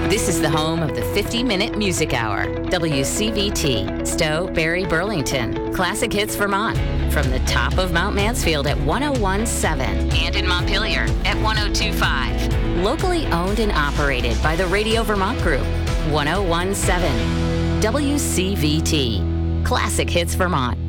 This is the home of the 50-minute music hour. WCVT, Stowe, Barry, Burlington. Classic Hits Vermont. From the top of Mount Mansfield at 101.7 and in Montpelier at 102.5. Locally owned and operated by the Radio Vermont Group. 101.7. WCVT. Classic Hits Vermont.